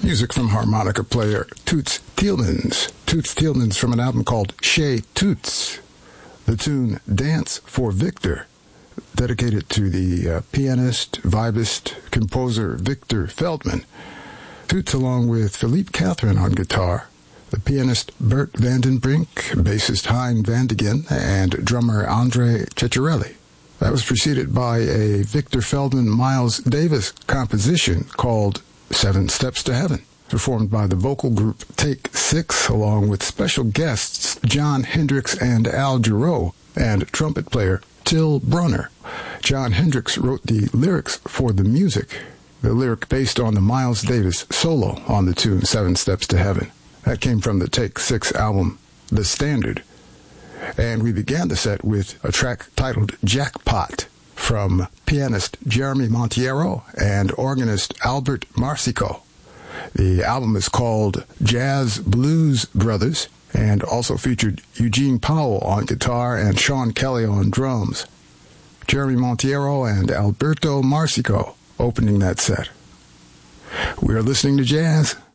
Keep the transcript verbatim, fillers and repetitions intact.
Music from harmonica player Toots Thielemans. Toots Thielemans from an album called Chez Toots. The tune Dance for Victor, dedicated to the uh, pianist, vibist, composer Victor Feldman. Toots along with Philippe Catherine on guitar, the pianist Bert Vandenbrink, bassist Hein Vandegen, and drummer Andre Ceccarelli. That was preceded by a Victor Feldman Miles Davis composition called Seven Steps to Heaven, performed by the vocal group Take Six, along with special guests John Hendricks and Al Jarreau, and trumpet player Till Brunner. John Hendricks wrote the lyrics for the music, the lyric based on the Miles Davis solo on the tune Seven Steps to Heaven. That came from the Take Six album, The Standard. And we began the set with a track titled Jackpot from pianist Jeremy Monteiro and organist Albert Marsico. The album is called Jazz Blues Brothers and also featured Eugene Powell on guitar and Sean Kelly on drums. Jeremy Monteiro and Alberto Marsico opening that set. We are listening to jazz